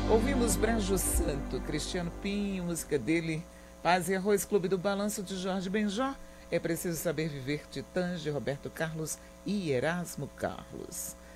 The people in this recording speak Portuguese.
Ouvimos Brejo Santo, Cristiano Pinho, música dele, Paz e Arroz, Clube do Balanço de Jorge Benjor, É Preciso Saber Viver, Titãs de Roberto Carlos e Erasmo Carlos.